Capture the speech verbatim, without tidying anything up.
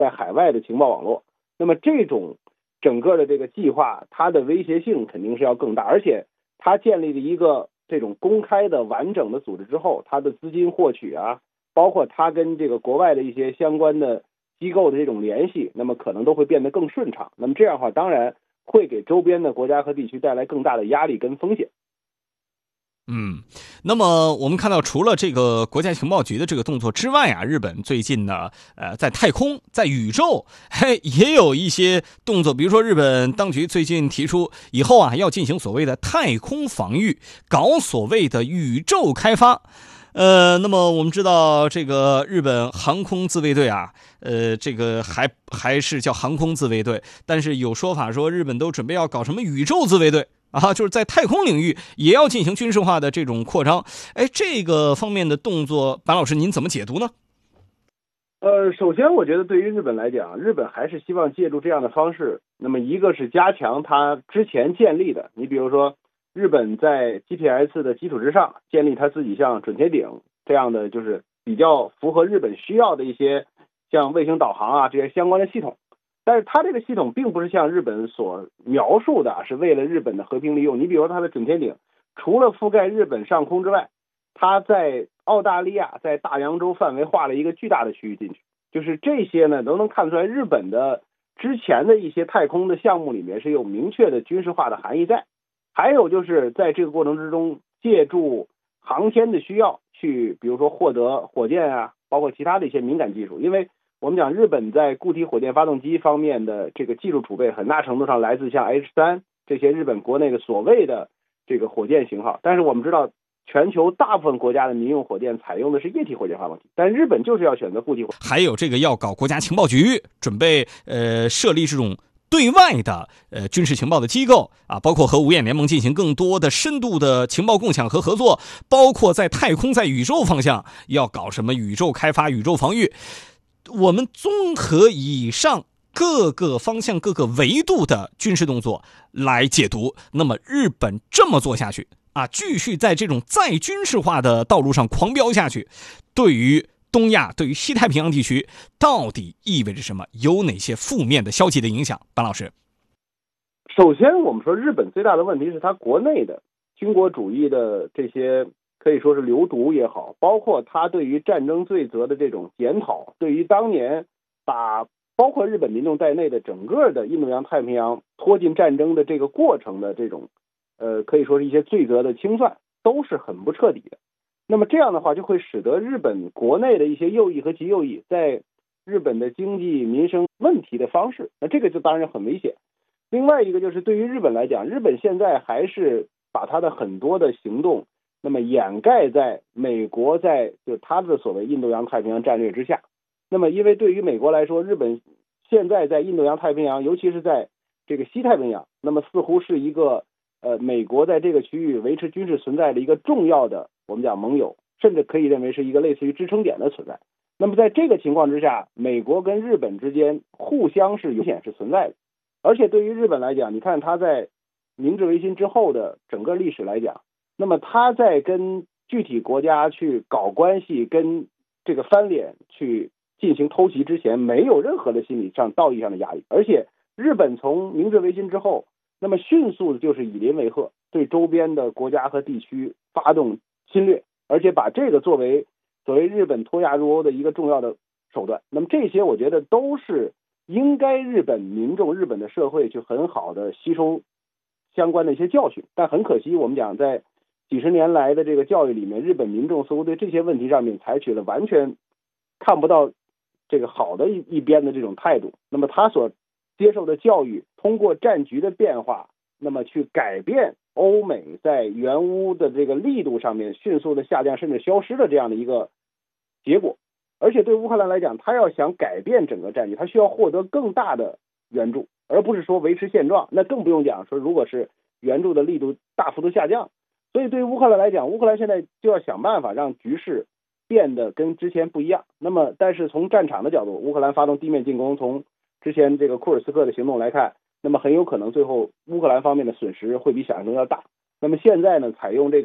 在海外的情报网络。那么这种整个的这个计划，它的威胁性肯定是要更大，而且它建立了一个这种公开的完整的组织之后，它的资金获取啊，包括它跟这个国外的一些相关的机构的这种联系，那么可能都会变得更顺畅。那么这样的话，当然会给周边的国家和地区带来更大的压力跟风险。 嗯，那么我们看到，除了这个国家情报局的这个动作之外啊，日本最近呢，呃，在太空、在宇宙，嘿，也有一些动作。比如说，日本当局最近提出，以后啊要进行所谓的太空防御，搞所谓的宇宙开发。呃，那么我们知道，这个日本航空自卫队啊，呃，这个还还是叫航空自卫队，但是有说法说，日本都准备要搞什么宇宙自卫队。啊，就是在太空领域也要进行军事化的这种扩张。哎，这个方面的动作，白老师您怎么解读呢？ 呃，首先我觉得对于日本来讲，日本还是希望借助这样的方式，那么一个是加强它之前建立的，你比如说日本在 G P S 的基础之上建立它自己像准天顶这样的就是比较符合日本需要的一些像卫星导航啊这些相关的系统。但是它这个系统并不是像日本所描述的是为了日本的和平利用。你比如说它的准天顶，除了覆盖日本上空之外，它在澳大利亚在大洋洲范围划了一个巨大的区域进去。就是这些呢都能看出来日本的之前的一些太空的项目里面是有明确的军事化的含义在。还有就是在这个过程之中，借助航天的需要去比如说获得火箭啊，包括其他的一些敏感技术。因为我们讲日本在固体火箭发动机方面的这个技术储备很大程度上来自像 H 三 这些日本国内的所谓的这个火箭型号，但是我们知道全球大部分国家的民用火箭采用的是液体火箭发动机，但日本就是要选择固体火箭。 还有这个要搞国家情报局，准备呃设立这种对外的呃军事情报的机构啊，包括和五眼联盟进行更多的深度的情报共享和合作，包括在太空在宇宙方向要搞什么宇宙开发、宇宙防御。我们综合以上各个方向各个维度的军事动作来解读，那么日本这么做下去啊，继续在这种再军事化的道路上狂飙下去，对于东亚对于西太平洋地区到底意味着什么，有哪些负面的消极的影响？班老师， 首先我们说日本最大的问题是它国内的军国主义的这些可以说是流毒也好，包括他对于战争罪责的这种检讨，对于当年把包括日本民众在内的整个的印度洋太平洋拖进战争的这个过程的这种呃，可以说是一些罪责的清算，都是很不彻底的。那么这样的话就会使得日本国内的一些右翼和极右翼在日本的经济民生问题的方式，那这个就当然很危险。另外一个就是对于日本来讲，日本现在还是把它的很多的行动那么掩盖在美国在就他的所谓印度洋太平洋战略之下。那么因为对于美国来说，日本现在在印度洋太平洋，尤其是在这个西太平洋，那么似乎是一个呃美国在这个区域维持军事存在的一个重要的我们讲盟友，甚至可以认为是一个类似于支撑点的存在。那么在这个情况之下，美国跟日本之间互相是有险是存在的。而且对于日本来讲，你看他在明治维新之后的整个历史来讲，那么他在跟具体国家去搞关系，跟这个翻脸去进行偷袭之前，没有任何的心理上道义上的压力。而且日本从明治维新之后，那么迅速的就是以邻为壑，对周边的国家和地区发动侵略，而且把这个作为作为日本脱亚入欧的一个重要的手段。那么这些我觉得都是应该日本民众日本的社会去很好的吸收相关的一些教训。但很可惜，我们讲在几十年来的这个教育里面，日本民众似乎对这些问题上面采取了完全看不到这个好的一一边的这种态度。那么他所接受的教育通过战局的变化，那么去改变欧美在援乌的这个力度上面迅速的下降甚至消失的这样的一个结果。而且对乌克兰来讲，他要想改变整个战局，他需要获得更大的援助，而不是说维持现状。那更不用讲说如果是援助的力度大幅度下降。所以对于乌克兰来讲，乌克兰现在就要想办法让局势变得跟之前不一样。那么但是从战场的角度，乌克兰发动地面进攻，从之前这个库尔斯克的行动来看，那么很有可能最后乌克兰方面的损失会比想象中要大。那么现在呢，采用这个